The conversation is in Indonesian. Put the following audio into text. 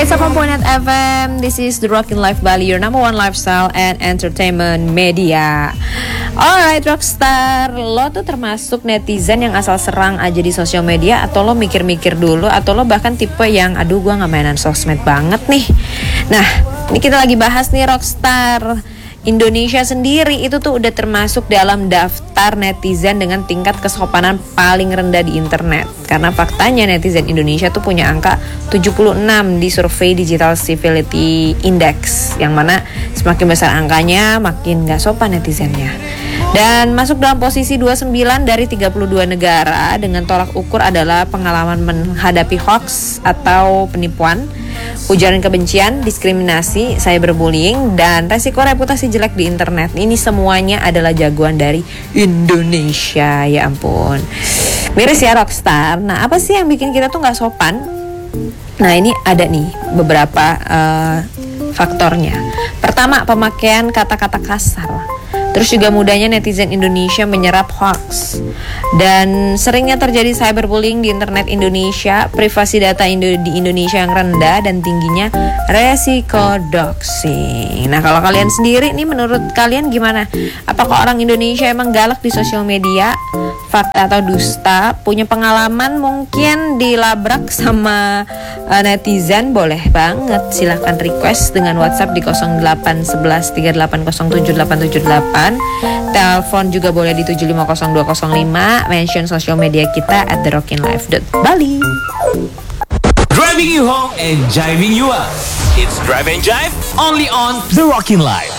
It's 1.8 FM. This is the Rockin' Life Bali, your number one lifestyle and entertainment media. Alright Rockstar, lo tuh termasuk netizen yang asal serang aja di sosial media, atau lo mikir-mikir dulu, atau lo bahkan tipe yang aduh gue gak mainan sosmed banget nih. Nah, ini kita lagi bahas nih Rockstar. Indonesia sendiri itu tuh udah termasuk dalam daftar netizen dengan tingkat kesopanan paling rendah di internet. Karena faktanya netizen Indonesia tuh punya angka 76 di survei Digital Civility Index, yang mana semakin besar angkanya makin gak sopan netizennya. Dan masuk dalam posisi 29 dari 32 negara dengan tolak ukur adalah pengalaman menghadapi hoax atau penipuan, ujaran kebencian, diskriminasi, cyberbullying, dan resiko reputasi jelek di internet. Ini semuanya adalah jagoan dari Indonesia. Ya ampun, miris ya Rockstar. Nah, apa sih yang bikin kita tuh gak sopan? Nah, ini ada nih beberapa faktornya. Pertama, pemakaian kata-kata kasar. Terus juga mudahnya netizen Indonesia menyerap hoax. Dan seringnya terjadi cyberbullying di internet Indonesia, privasi data di Indonesia yang rendah, dan tingginya resiko doxing. Nah, kalau kalian sendiri nih, menurut kalian gimana? Apakah orang Indonesia emang galak di sosial media? Fakta atau dusta? Punya pengalaman mungkin dilabrak sama netizen? Boleh banget, silahkan request dengan WhatsApp di 0811 3807 878. Telepon juga boleh di 750205. Mention sosial media kita @therockinlife.bali. Driving you home and jiving you up. It's Drive and Jive only on The Rockin' Life.